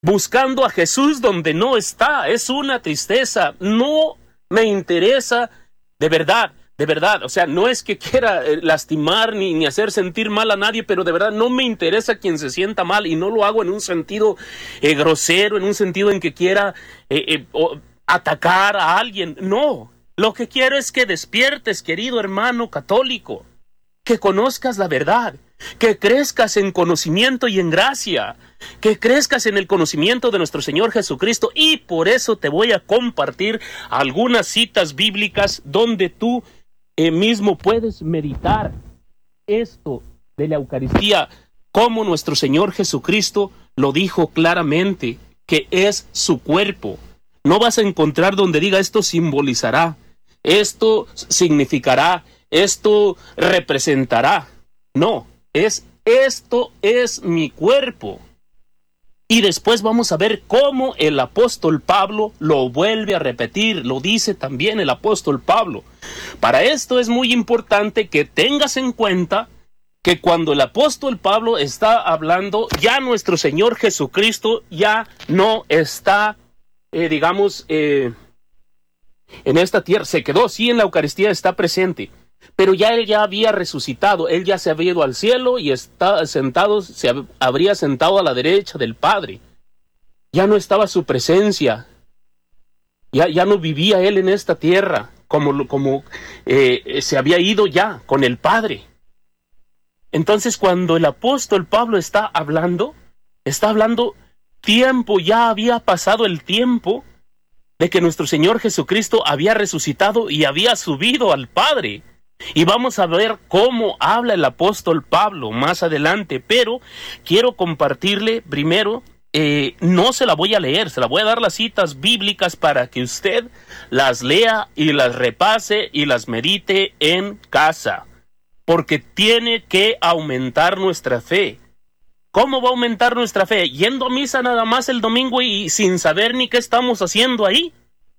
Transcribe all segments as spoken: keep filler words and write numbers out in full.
buscando a Jesús donde no está. Es una tristeza. No me interesa, de verdad, de verdad. O sea, no es que quiera eh, lastimar ni, ni hacer sentir mal a nadie, pero de verdad no me interesa quien se sienta mal, y no lo hago en un sentido eh, grosero, en un sentido en que quiera eh, eh, o, atacar a alguien. No, lo que quiero es que despiertes, querido hermano católico, que conozcas la verdad, que crezcas en conocimiento y en gracia, que crezcas en el conocimiento de nuestro Señor Jesucristo. Y por eso te voy a compartir algunas citas bíblicas donde tú eh, mismo puedes meditar esto de la Eucaristía, como nuestro Señor Jesucristo lo dijo claramente, que es su cuerpo. No vas a encontrar donde diga esto simbolizará, esto significará, esto representará. No, es esto es mi cuerpo. Y después vamos a ver cómo el apóstol Pablo lo vuelve a repetir. Lo dice también el apóstol Pablo. Para esto es muy importante que tengas en cuenta que cuando el apóstol Pablo está hablando, ya nuestro Señor Jesucristo ya no está, eh, digamos, eh, en esta tierra. Se quedó, sí, en la Eucaristía está presente, pero ya él ya había resucitado. Él ya se había ido al cielo y está sentado, se hab- habría sentado a la derecha del Padre. Ya no estaba su presencia. Ya, ya no vivía él en esta tierra, como, como eh, se había ido ya con el Padre. Entonces, cuando el apóstol Pablo está hablando, está hablando tiempo, ya había pasado el tiempo de que nuestro Señor Jesucristo había resucitado y había subido al Padre. Y vamos a ver cómo habla el apóstol Pablo más adelante, pero quiero compartirle primero, eh, no se la voy a leer, se la voy a dar las citas bíblicas para que usted las lea y las repase y las medite en casa, porque tiene que aumentar nuestra fe. ¿Cómo va a aumentar nuestra fe? ¿Yendo a misa nada más el domingo y sin saber ni qué estamos haciendo ahí?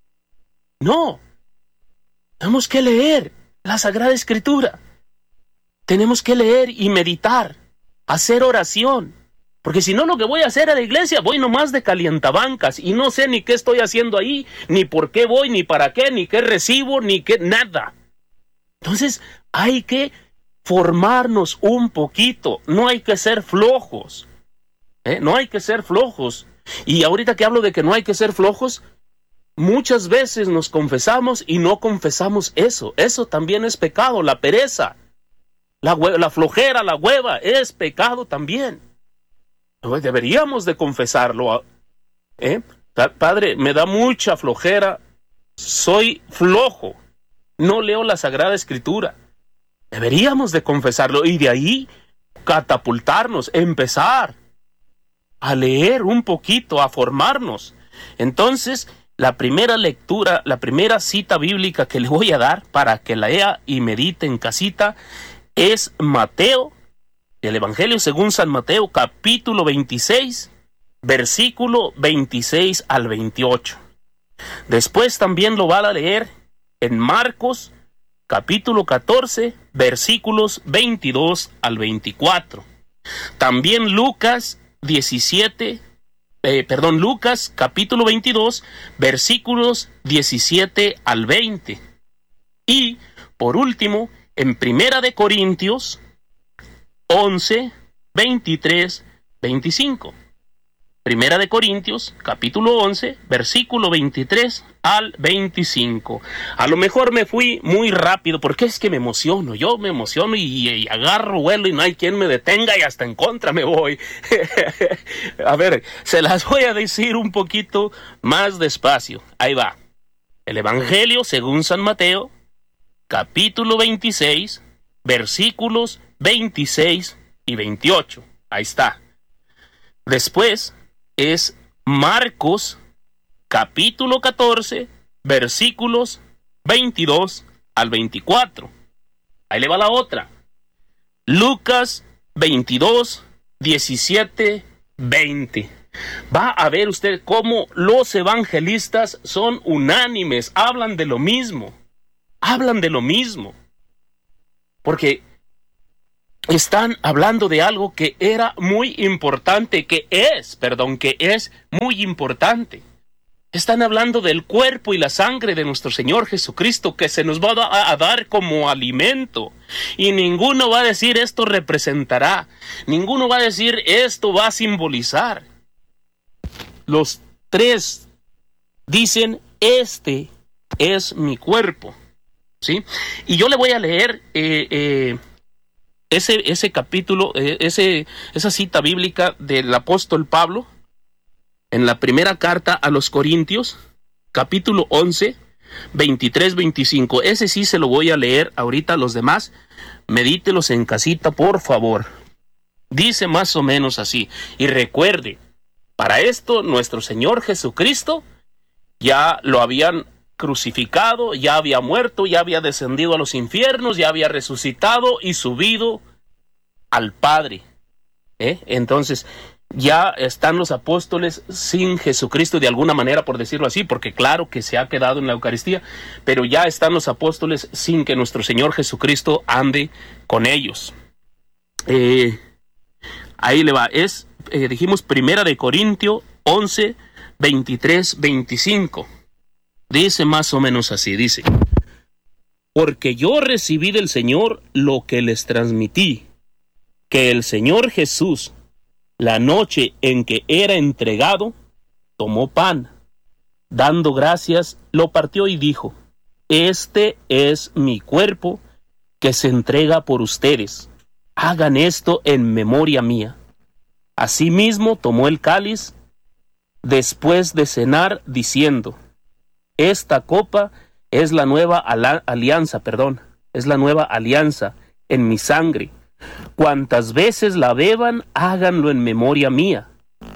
No, tenemos que leer la Sagrada Escritura. Tenemos que leer y meditar, hacer oración, porque si no, lo que voy a hacer a la iglesia, voy nomás de calientabancas y no sé ni qué estoy haciendo ahí, ni por qué voy, ni para qué, ni qué recibo, ni qué, nada. Entonces hay que formarnos un poquito, no hay que ser flojos, ¿eh? No hay que ser flojos. Y ahorita que hablo de que no hay que ser flojos, muchas veces nos confesamos y no confesamos eso. Eso también es pecado, la pereza, la, hue- la flojera, la hueva, es pecado también. Deberíamos de confesarlo, ¿eh? Padre, me da mucha flojera, soy flojo, no leo la Sagrada Escritura. Deberíamos de confesarlo y de ahí catapultarnos, empezar a leer un poquito, a formarnos. Entonces, la primera lectura, la primera cita bíblica que le voy a dar para que la lea y medite en casita es Mateo, el Evangelio según San Mateo, capítulo veintiséis, versículo veintiséis al veintiocho. Después también lo va a leer en Marcos, capítulo catorce, versículos veintidós al veinticuatro. También Lucas diecisiete, eh, perdón, Lucas capítulo veintidós, versículos diecisiete al veinte. Y por último, en Primera de Corintios once, veintitrés, veinticinco. Primera de Corintios, capítulo once, versículo veintitrés al veinticinco. A lo mejor me fui muy rápido, porque es que me emociono, yo me emociono y, y agarro vuelo y no hay quien me detenga y hasta en contra me voy. A ver, se las voy a decir un poquito más despacio. Ahí va. El Evangelio según San Mateo, capítulo veintiséis, versículos veintiséis y veintiocho. Ahí está. Después es Marcos, capítulo catorce, versículos veintidós al veinticuatro. Ahí le va la otra. Lucas veintidós, diecisiete, veinte. Va a ver usted cómo los evangelistas son unánimes, hablan de lo mismo, hablan de lo mismo. Porque están hablando de algo que era muy importante, que es, perdón, que es muy importante. Están hablando del cuerpo y la sangre de nuestro Señor Jesucristo, que se nos va a dar como alimento. Y ninguno va a decir esto representará. Ninguno va a decir esto va a simbolizar. Los tres dicen, este es mi cuerpo. ¿Sí? Y yo le voy a leer eh, eh, ese, ese capítulo, eh, ese, esa cita bíblica del apóstol Pablo, en la primera carta a los Corintios, capítulo once, veintitrés, veinticinco. Ese sí se lo voy a leer ahorita. Los demás, medítelos en casita, por favor. Dice más o menos así. Y recuerde, para esto nuestro Señor Jesucristo ya lo habían crucificado, ya había muerto, ya había descendido a los infiernos, ya había resucitado y subido al Padre. ¿Eh? Entonces, ya están los apóstoles sin Jesucristo de alguna manera, por decirlo así, porque claro que se ha quedado en la Eucaristía, pero ya están los apóstoles sin que nuestro Señor Jesucristo ande con ellos. Eh, ahí le va, es, eh, dijimos, Primera de Corintios once, veintitrés, veinticinco. Dice más o menos así, dice: porque yo recibí del Señor lo que les transmití, que el Señor Jesús, la noche en que era entregado, tomó pan, dando gracias, lo partió y dijo: este es mi cuerpo que se entrega por ustedes. Hagan esto en memoria mía. Asimismo tomó el cáliz después de cenar, diciendo: esta copa es la nueva alianza, perdón, es la nueva alianza en mi sangre. Cuantas veces la beban, háganlo en memoria mía.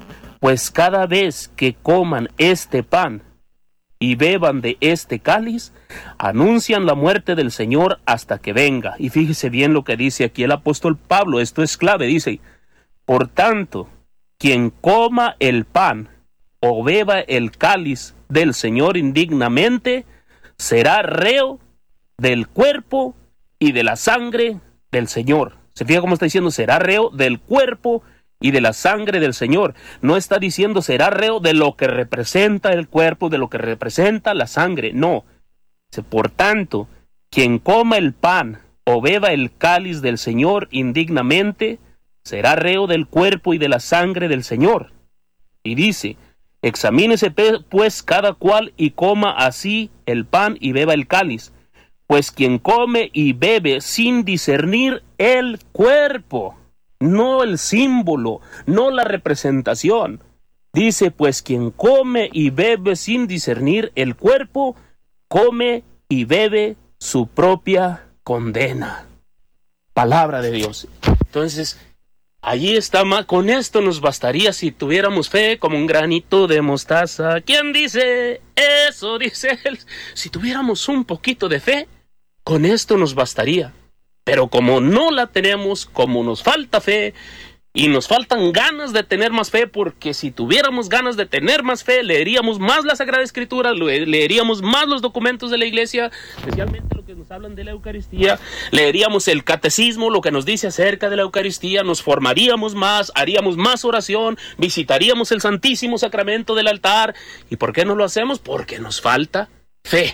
Pues cada vez que coman este pan y beban de este cáliz, anuncian la muerte del Señor hasta que venga. Y fíjese bien lo que dice aquí el apóstol Pablo, esto es clave, dice: por tanto, quien coma el pan o beba el cáliz del Señor indignamente, será reo del cuerpo y de la sangre del Señor. ¿Se fija cómo está diciendo? Será reo del cuerpo y de la sangre del Señor. No está diciendo será reo de lo que representa el cuerpo, de lo que representa la sangre. No. Por tanto, quien coma el pan o beba el cáliz del Señor indignamente, será reo del cuerpo y de la sangre del Señor. Y dice: examínese pues cada cual y coma así el pan y beba el cáliz. Pues quien come y bebe sin discernir el cuerpo, no el símbolo, no la representación. Dice: pues quien come y bebe sin discernir el cuerpo, come y bebe su propia condena. Palabra de Dios. Entonces, allí está más. Con esto nos bastaría si tuviéramos fe como un granito de mostaza. ¿Quién dice eso? Dice él. Si tuviéramos un poquito de fe, con esto nos bastaría. Pero como no la tenemos, como nos falta fe y nos faltan ganas de tener más fe, porque si tuviéramos ganas de tener más fe, leeríamos más la Sagrada Escritura, leeríamos más los documentos de la Iglesia, especialmente lo que nos hablan de la Eucaristía, leeríamos el Catecismo, lo que nos dice acerca de la Eucaristía, nos formaríamos más, haríamos más oración, visitaríamos el Santísimo Sacramento del altar. ¿Y por qué no lo hacemos? Porque nos falta fe.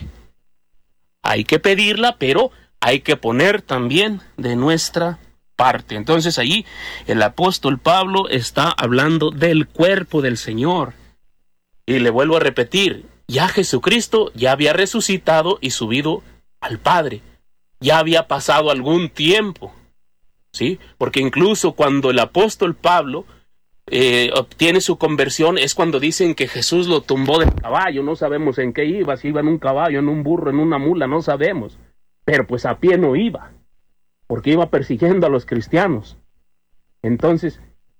Hay que pedirla, pero hay que poner también de nuestra parte. Entonces allí el apóstol Pablo está hablando del cuerpo del Señor. Y le vuelvo a repetir, ya Jesucristo ya había resucitado y subido al Padre. Ya había pasado algún tiempo, ¿sí? Porque incluso cuando el apóstol Pablo Eh, obtiene su conversión, es cuando dicen que Jesús lo tumbó del caballo. No sabemos en qué iba, si iba en un caballo, en un burro, en una mula, no sabemos, pero pues a pie no iba, porque iba persiguiendo a los cristianos. Entonces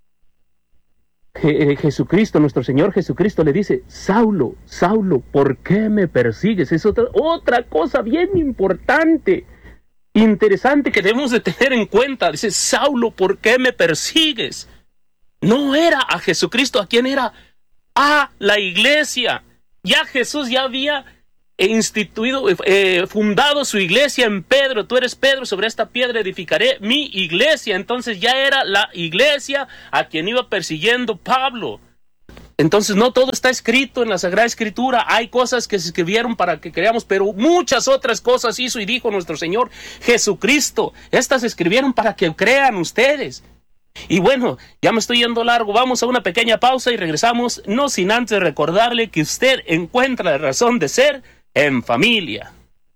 Je- Jesucristo, nuestro Señor Jesucristo le dice: Saulo, Saulo, ¿por qué me persigues? Es otra, otra cosa bien importante, interesante, que debemos de tener en cuenta. Dice: Saulo, ¿por qué me persigues? No era a Jesucristo a quien era, a la iglesia. Ya Jesús ya había instituido, eh, fundado su iglesia en Pedro. Tú eres Pedro, sobre esta piedra edificaré mi iglesia. Entonces ya era la iglesia a quien iba persiguiendo Pablo. Entonces no todo está escrito en la Sagrada Escritura. Hay cosas que se escribieron para que creamos, pero muchas otras cosas hizo y dijo nuestro Señor Jesucristo. Estas se escribieron para que crean ustedes. Y bueno, ya me estoy yendo largo. Vamos a una pequeña pausa y regresamos, no sin antes recordarle que usted encuentra la razón de ser en familia.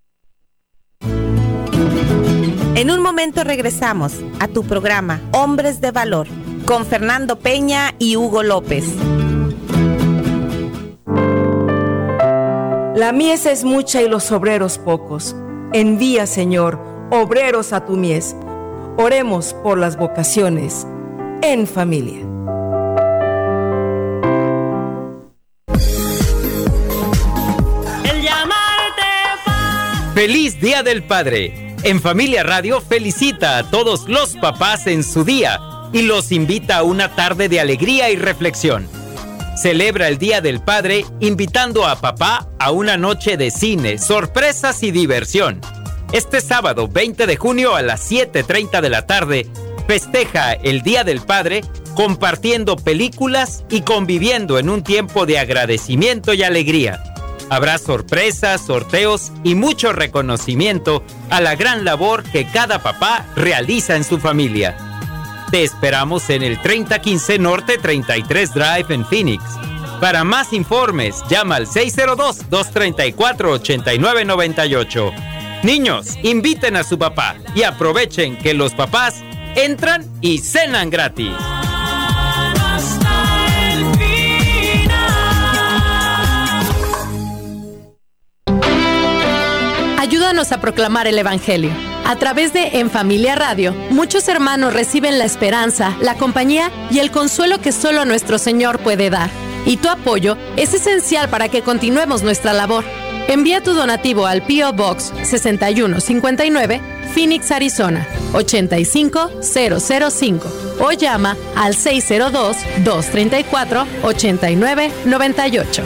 En un momento regresamos a tu programa Hombres de Valor con Fernando Peña y Hugo López. La mies es mucha y los obreros pocos. Envía, Señor, obreros a tu mies. Oremos por las vocaciones en familia. ¡Feliz Día del Padre! En Familia Radio felicita a todos los papás en su día y los invita a una tarde de alegría y reflexión. Celebra el Día del Padre invitando a papá a una noche de cine, sorpresas y diversión. Este sábado veinte de junio a las siete treinta de la tarde, festeja el Día del Padre compartiendo películas y conviviendo en un tiempo de agradecimiento y alegría. Habrá sorpresas, sorteos y mucho reconocimiento a la gran labor que cada papá realiza en su familia. Te esperamos en el treinta quince Norte treinta y tres Drive en Phoenix. Para más informes, llama al seis cero dos, dos tres cuatro, ocho nueve nueve ocho. Niños, inviten a su papá y aprovechen que los papás entran y cenan gratis. Ayúdanos a proclamar el Evangelio. A través de En Familia Radio, muchos hermanos reciben la esperanza, la compañía y el consuelo que solo nuestro Señor puede dar. Y tu apoyo es esencial para que continuemos nuestra labor. Envía tu donativo al P O Box sesenta y uno cincuenta y nueve, Phoenix, Arizona, ochenta y cinco cero cero cinco o llama al seis cero dos, dos tres cuatro, ocho nueve nueve ocho.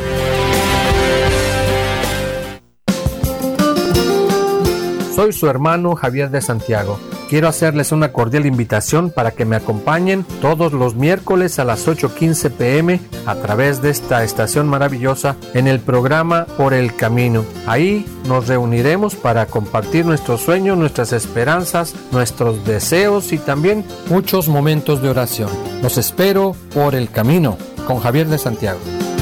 Soy su hermano Javier de Santiago. Quiero hacerles una cordial invitación para que me acompañen todos los miércoles a las ocho quince pm a través de esta estación maravillosa en el programa Por el Camino. Ahí nos reuniremos para compartir nuestros sueños, nuestras esperanzas, nuestros deseos y también muchos momentos de oración. Los espero por el camino con Javier de Santiago.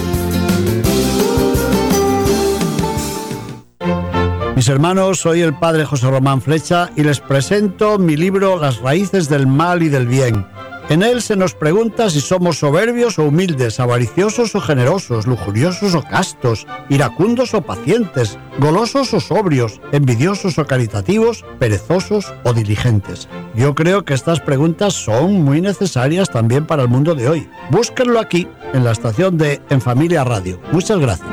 Mis hermanos, soy el padre José Román Flecha y les presento mi libro Las raíces del mal y del bien. En él se nos pregunta si somos soberbios o humildes, avariciosos o generosos, lujuriosos o castos, iracundos o pacientes, golosos o sobrios, envidiosos o caritativos, perezosos o diligentes. Yo creo que estas preguntas son muy necesarias también para el mundo de hoy. Búsquenlo aquí, en la estación de En Familia Radio. Muchas gracias.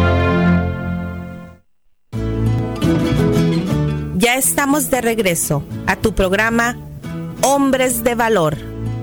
Ya estamos de regreso a tu programa Hombres de Valor.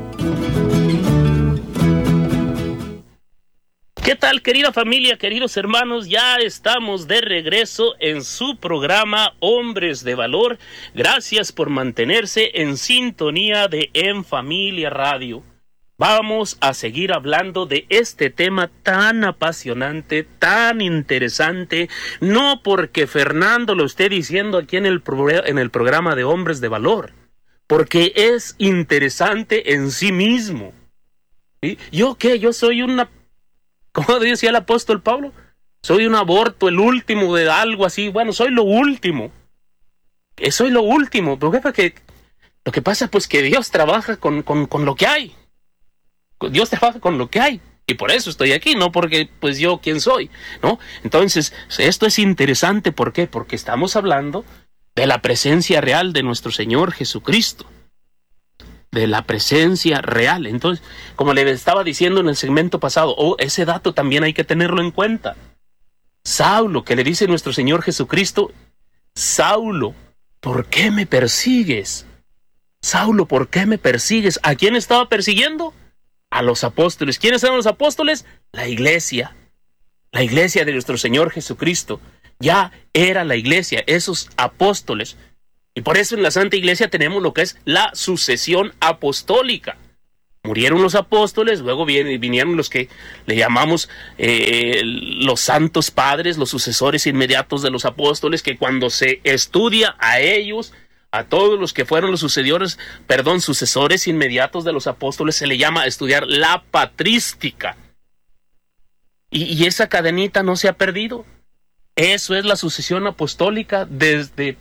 ¿Qué tal, querida familia, queridos hermanos? Ya estamos de regreso en su programa Hombres de Valor. Gracias por mantenerse en sintonía de En Familia Radio. Vamos a seguir hablando de este tema tan apasionante, tan interesante, no porque Fernando lo esté diciendo aquí en el, pro- en el programa de Hombres de Valor, porque es interesante en sí mismo. ¿Sí? ¿Yo qué? Yo soy una, como decía el apóstol Pablo, soy un aborto, el último de algo así. Bueno, soy lo último. Eh, soy lo último. Porque lo que pasa pues que Dios trabaja con, con, con lo que hay. Dios trabaja con lo que hay y por eso estoy aquí, no porque pues yo quién soy, ¿no? Entonces, esto es interesante, ¿por qué? Porque estamos hablando de la presencia real de nuestro Señor Jesucristo, de la presencia real. Entonces, como le estaba diciendo en el segmento pasado, oh, ese dato también hay que tenerlo en cuenta. Saulo, que le dice nuestro Señor Jesucristo, Saulo, ¿por qué me persigues? Saulo, ¿por qué me persigues? ¿A quién estaba persiguiendo? A los apóstoles. ¿Quiénes eran los apóstoles? La iglesia. La iglesia de nuestro Señor Jesucristo. ya era la iglesia, esos apóstoles. Y por eso en la Santa Iglesia tenemos lo que es la sucesión apostólica. Murieron los apóstoles, luego vinieron los que le llamamos eh, los santos padres, los sucesores inmediatos de los apóstoles, que cuando se estudia a ellos, a todos los que fueron los sucedores, perdón, sucesores inmediatos de los apóstoles, se le llama estudiar la patrística. Y, y esa cadenita no se ha perdido. Eso es la sucesión apostólica desde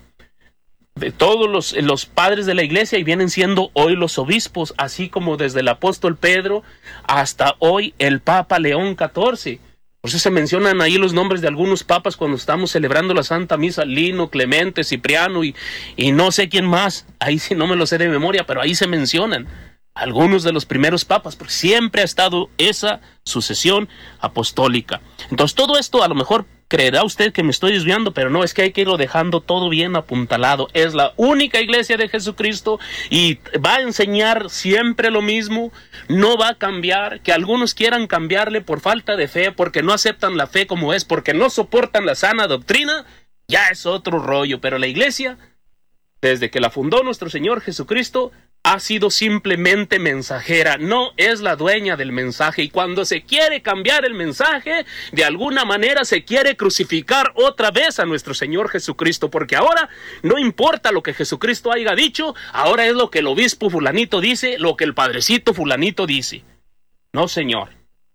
de todos los, los padres de la iglesia, y vienen siendo hoy los obispos, así como desde el apóstol Pedro hasta hoy el Papa León catorce. Por eso se mencionan ahí los nombres de algunos papas cuando estamos celebrando la Santa Misa: Lino, Clemente, Cipriano y, y no sé quién más. Ahí sí no me lo sé de memoria, pero ahí se mencionan algunos de los primeros papas, porque siempre ha estado esa sucesión apostólica. Entonces todo esto a lo mejor creerá usted que me estoy desviando, pero no, es que hay que irlo dejando todo bien apuntalado. Es la única iglesia de Jesucristo y va a enseñar siempre lo mismo, no va a cambiar. Que algunos quieran cambiarle por falta de fe, porque no aceptan la fe como es, porque no soportan la sana doctrina, ya es otro rollo. Pero la iglesia, desde que la fundó nuestro Señor Jesucristo, ha sido simplemente mensajera, no es la dueña del mensaje. Y cuando se quiere cambiar el mensaje, de alguna manera se quiere crucificar otra vez a nuestro Señor Jesucristo, porque ahora no importa lo que Jesucristo haya dicho, ahora es lo que el obispo fulanito dice, lo que el padrecito fulanito dice. No, señor,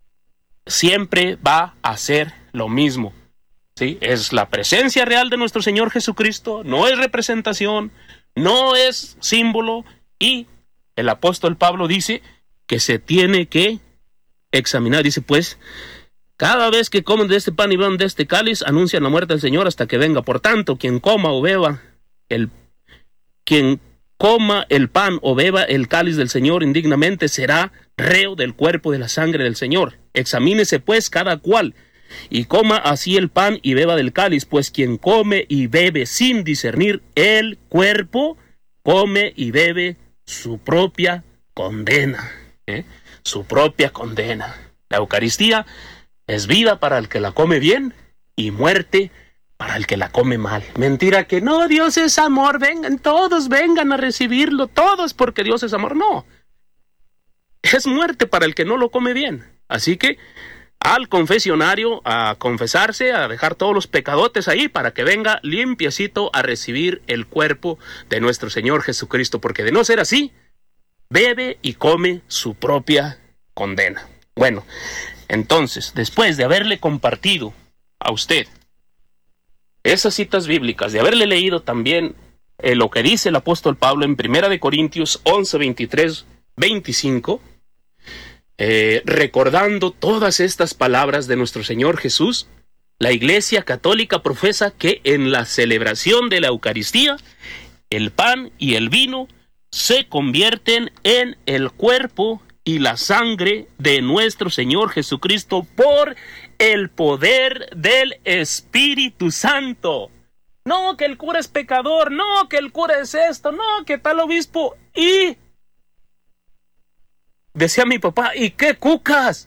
siempre va a ser lo mismo. ¿Sí? Es la presencia real de nuestro Señor Jesucristo, no es representación, no es símbolo. Y el apóstol Pablo dice que se tiene que examinar. Dice, pues, cada vez que comen de este pan y beban de este cáliz, anuncian la muerte del Señor hasta que venga. Por tanto, quien coma o beba el, quien coma el pan o beba el cáliz del Señor indignamente será reo del cuerpo de la sangre del Señor. Examínese pues cada cual, y coma así el pan y beba del cáliz, pues quien come y bebe sin discernir el cuerpo, come y bebe su propia condena, ¿eh? Su propia condena. La Eucaristía es vida para el que la come bien y muerte para el que la come mal. Mentira que no, Dios es amor, vengan todos, vengan a recibirlo, todos, porque Dios es amor. No, es muerte para el que no lo come bien. Así que al confesionario, a confesarse, a dejar todos los pecadotes ahí para que venga limpiecito a recibir el cuerpo de nuestro Señor Jesucristo, porque de no ser así, bebe y come su propia condena. Bueno, entonces, después de haberle compartido a usted esas citas bíblicas, de haberle leído también eh, lo que dice el apóstol Pablo en Primera de Corintios once, veintitrés, veinticinco, Eh, recordando todas estas palabras de nuestro Señor Jesús, la Iglesia Católica profesa que en la celebración de la Eucaristía, el pan y el vino se convierten en el cuerpo y la sangre de nuestro Señor Jesucristo por el poder del Espíritu Santo. No, que el cura es pecador, no, que el cura es esto, no, que tal obispo. Y decía mi papá, ¿y qué cucas?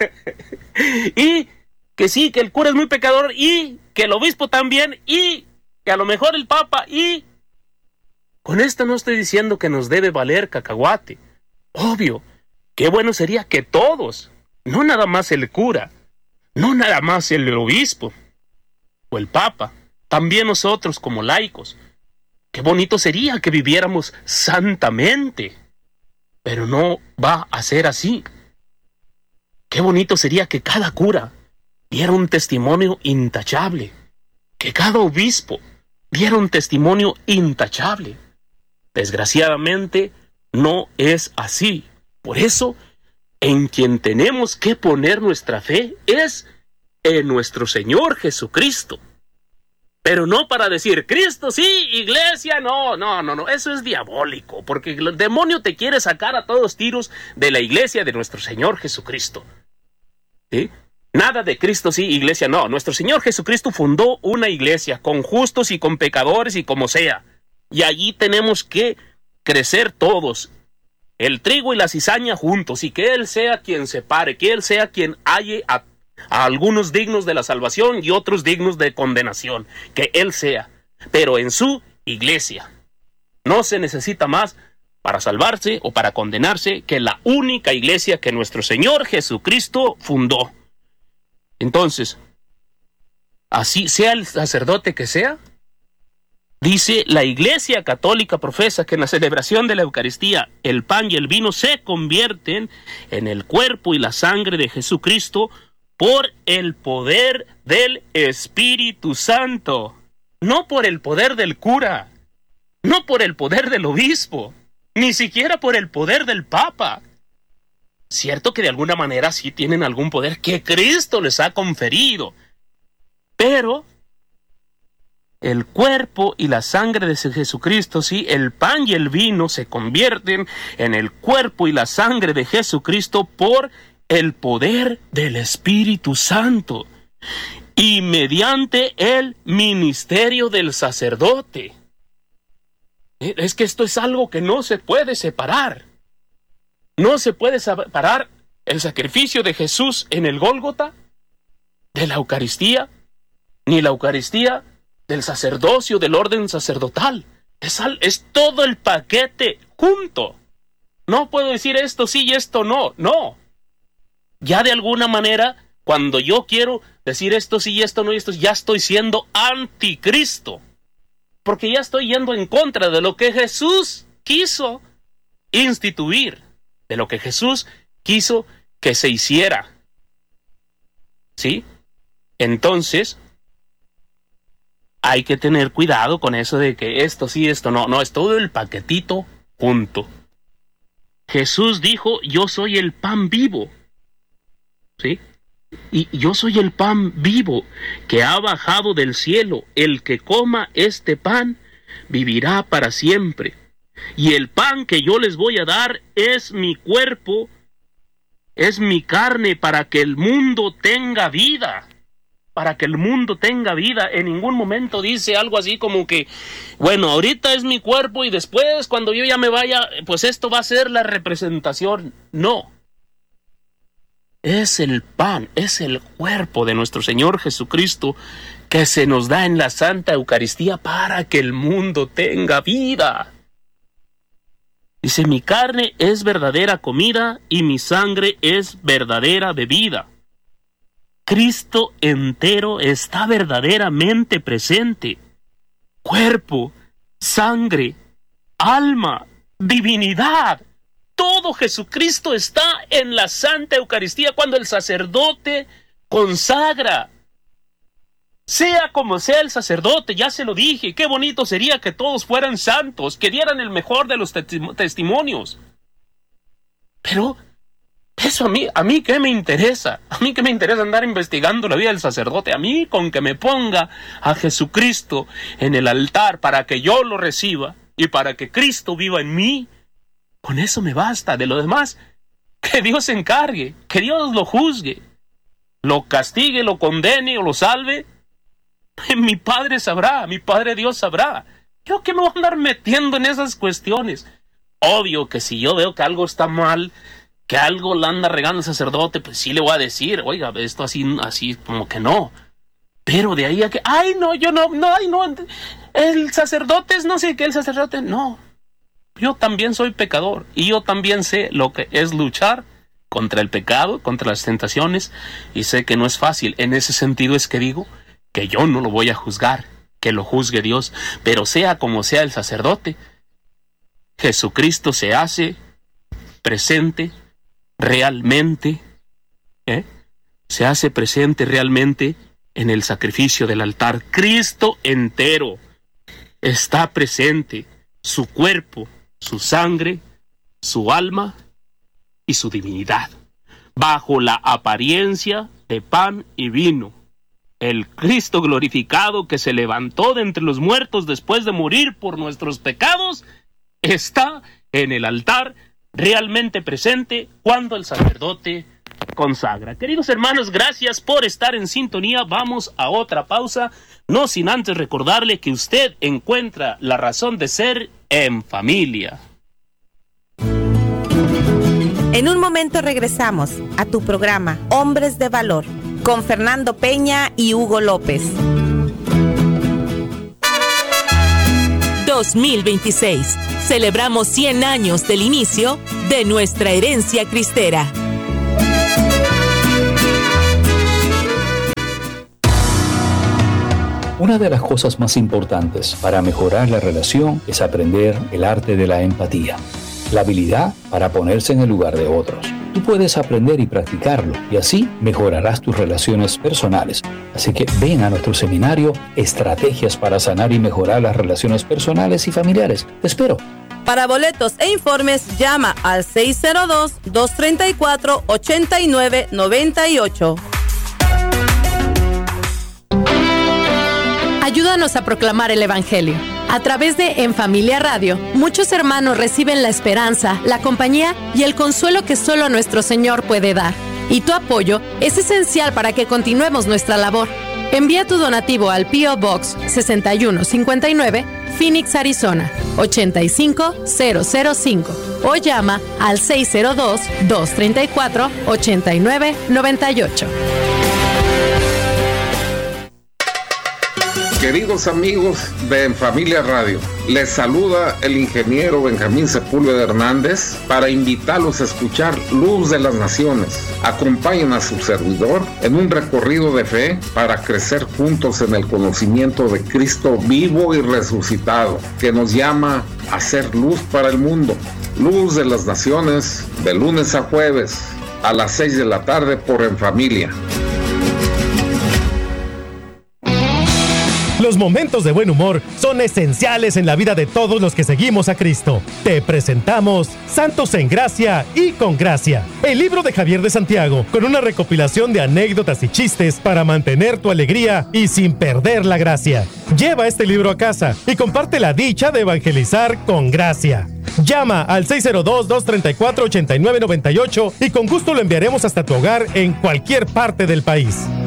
Y que sí, que el cura es muy pecador, y que el obispo también, y que a lo mejor el papa, y... Con esto no estoy diciendo que nos debe valer cacahuate. Obvio, qué bueno sería que todos, no nada más el cura, no nada más el obispo o el papa, también nosotros como laicos, qué bonito sería que viviéramos santamente. Pero no va a ser así. Qué bonito sería que cada cura diera un testimonio intachable, que cada obispo diera un testimonio intachable. Desgraciadamente, no es así. Por eso, en quien tenemos que poner nuestra fe es en nuestro Señor Jesucristo. Pero no para decir, Cristo sí, iglesia no, no, no, no, eso es diabólico, porque el demonio te quiere sacar a todos tiros de la iglesia de nuestro Señor Jesucristo. ¿Sí? Nada de Cristo sí, iglesia no. Nuestro Señor Jesucristo fundó una iglesia con justos y con pecadores y como sea. Y allí tenemos que crecer todos, el trigo y la cizaña juntos, y que Él sea quien separe, que Él sea quien halle a a algunos dignos de la salvación y otros dignos de condenación, que Él sea, pero en su iglesia. No se necesita más para salvarse o para condenarse que la única iglesia que nuestro Señor Jesucristo fundó. Entonces, así sea el sacerdote que sea, dice, la Iglesia Católica profesa que en la celebración de la Eucaristía el pan y el vino se convierten en el cuerpo y la sangre de Jesucristo por el poder del Espíritu Santo, no por el poder del cura, no por el poder del obispo, ni siquiera por el poder del Papa. Cierto que de alguna manera sí tienen algún poder que Cristo les ha conferido, pero el cuerpo y la sangre de Jesucristo, sí, el pan y el vino se convierten en el cuerpo y la sangre de Jesucristo por el poder del Espíritu Santo y mediante el ministerio del sacerdote. Es que esto es algo que no se puede separar. No se puede separar el sacrificio de Jesús en el Gólgota de la Eucaristía, ni la Eucaristía del sacerdocio, del orden sacerdotal. Es, al, es todo el paquete junto. No puedo decir esto sí y esto no. No. Ya de alguna manera, cuando yo quiero decir esto sí y esto no, y esto, ya estoy siendo anticristo. Porque ya estoy yendo en contra de lo que Jesús quiso instituir, de lo que Jesús quiso que se hiciera. ¿Sí? Entonces, hay que tener cuidado con eso de que esto sí, esto no. No, es todo el paquetito junto. Jesús dijo, yo soy el pan vivo. ¿Sí? Y yo soy el pan vivo que ha bajado del cielo. El que coma este pan vivirá para siempre. Y el pan que yo les voy a dar es mi cuerpo, es mi carne para que el mundo tenga vida. Para que el mundo tenga vida. En ningún momento dice algo así como que, bueno, ahorita es mi cuerpo y después cuando yo ya me vaya, pues esto va a ser la representación. No. Es el pan, es el cuerpo de nuestro Señor Jesucristo que se nos da en la Santa Eucaristía para que el mundo tenga vida. Dice, mi carne es verdadera comida y mi sangre es verdadera bebida. Cristo entero está verdaderamente presente. Cuerpo, sangre, alma, divinidad. Todo Jesucristo está en la Santa Eucaristía cuando el sacerdote consagra. Sea como sea el sacerdote, ya se lo dije, qué bonito sería que todos fueran santos, que dieran el mejor de los testimonios. Pero eso a mí, a mí qué me interesa, a mí qué me interesa andar investigando la vida del sacerdote, a mí con que me ponga a Jesucristo en el altar para que yo lo reciba y para que Cristo viva en mí. Con eso me basta. De lo demás, que Dios se encargue, que Dios lo juzgue, lo castigue, lo condene o lo salve. Mi Padre sabrá, mi Padre Dios sabrá. Yo que me voy a andar metiendo en esas cuestiones. Obvio que si yo veo que algo está mal, que algo le anda regando el sacerdote, pues sí le voy a decir, oiga, esto así, así como que no. Pero de ahí a que, ay no, yo no, no, ay no, el sacerdote es no sé qué, el sacerdote, no. Yo también soy pecador y yo también sé lo que es luchar contra el pecado, contra las tentaciones, y sé que no es fácil. En ese sentido es que digo que yo no lo voy a juzgar, que lo juzgue Dios, pero sea como sea el sacerdote, Jesucristo se hace presente realmente, ¿eh? se hace presente realmente en el sacrificio del altar. Cristo entero está presente, su cuerpo, su sangre, su alma y su divinidad, bajo la apariencia de pan y vino. El Cristo glorificado que se levantó de entre los muertos después de morir por nuestros pecados, está en el altar realmente presente cuando el sacerdote consagra. Queridos hermanos, gracias por estar en sintonía. Vamos a otra pausa, no sin antes recordarle que usted encuentra la razón de ser en familia. En un momento regresamos a tu programa Hombres de Valor con Fernando Peña y Hugo López. dos mil veintiséis. Celebramos cien años del inicio de nuestra herencia cristera. Una de las cosas más importantes para mejorar la relación es aprender el arte de la empatía, la habilidad para ponerse en el lugar de otros. Tú puedes aprender y practicarlo y así mejorarás tus relaciones personales. Así que ven a nuestro seminario Estrategias para sanar y mejorar las relaciones personales y familiares. Te espero. Para boletos e informes llama al seis cero dos, dos tres cuatro, ocho nueve nueve ocho. Ayúdanos a proclamar el Evangelio. A través de En Familia Radio, muchos hermanos reciben la esperanza, la compañía y el consuelo que solo nuestro Señor puede dar. Y tu apoyo es esencial para que continuemos nuestra labor. Envía tu donativo al P O Box sesenta y uno cincuenta y nueve, Phoenix, Arizona, ochenta y cinco cero cero cinco o llama al seis cero dos, dos tres cuatro, ocho nueve nueve ocho. Queridos amigos de En Familia Radio, les saluda el ingeniero Benjamín Sepúlveda Hernández para invitarlos a escuchar Luz de las Naciones. Acompañen a su servidor en un recorrido de fe para crecer juntos en el conocimiento de Cristo vivo y resucitado, que nos llama a ser luz para el mundo. Luz de las Naciones, de lunes a jueves, a las seis de la tarde por En Familia. Los momentos de buen humor son esenciales en la vida de todos los que seguimos a Cristo. Te presentamos Santos en Gracia y con Gracia, el libro de Javier de Santiago, con una recopilación de anécdotas y chistes para mantener tu alegría y sin perder la gracia. Lleva este libro a casa y comparte la dicha de evangelizar con gracia. Llama al seis cero dos, dos tres cuatro, ocho nueve nueve ocho y con gusto lo enviaremos hasta tu hogar en cualquier parte del país.